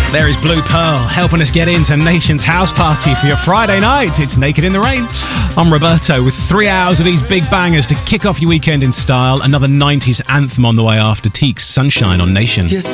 There is Blue Pearl helping us get into Nation's house party for your Friday night. It's Naked in the Rain. I'm Roberto with 3 hours of these big bangers to kick off your weekend in style. Another 90s anthem on the way after Teek's Sunshine on Nation.